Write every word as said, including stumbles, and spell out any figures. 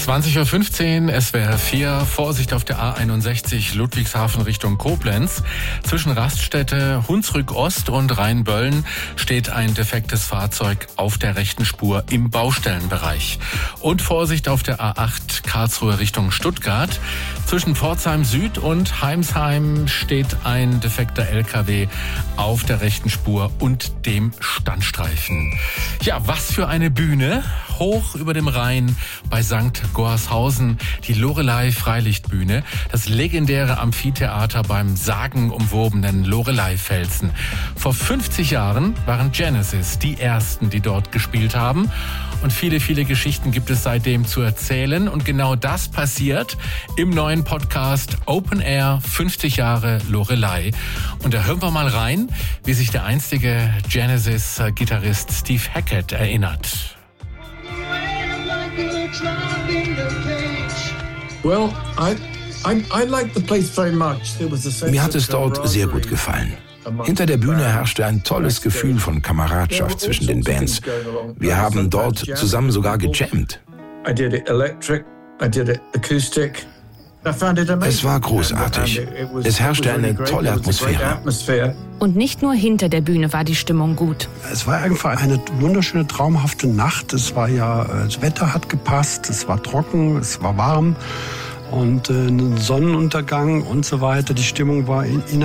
zwanzig Uhr fünfzehn, S W R vier, Vorsicht auf der A einundsechzig Ludwigshafen Richtung Koblenz. Zwischen Raststätte Hunsrück Ost und Rheinböllen steht ein defektes Fahrzeug auf der rechten Spur im Baustellenbereich. Und Vorsicht auf der A acht Karlsruhe Richtung Stuttgart. Zwischen Pforzheim Süd und Heimsheim steht ein defekter L K W auf der rechten Spur und dem Standstreifen. Ja, was für eine Bühne. Hoch über dem Rhein bei Sankt Gorshausen, die Loreley-Freilichtbühne, das legendäre Amphitheater beim sagenumwobenen Loreley-Felsen. Vor fünfzig Jahren waren Genesis die ersten, die dort gespielt haben. Und viele, viele Geschichten gibt es seitdem zu erzählen. Und genau das passiert im neuen Podcast Open Air fünfzig Jahre Loreley. Und da hören wir mal rein, wie sich der einstige Genesis-Gitarrist Steve Hackett erinnert. Well, I, I, I liked the place very much. There was a sense Mir hat es of dort sehr gut gefallen. Hinter der Bühne herrschte ein tolles Gefühl von Kameradschaft zwischen den Bands. Wir haben dort zusammen sogar gejammt. I did it electric, I did it acoustic. Es war großartig. Es herrschte eine tolle Atmosphäre. Und nicht nur hinter der Bühne war die Stimmung gut. Es war einfach eine wunderschöne, traumhafte Nacht. Es war ja, das Wetter hat gepasst, es war trocken, es war warm und äh, ein Sonnenuntergang und so weiter. Die Stimmung war in, in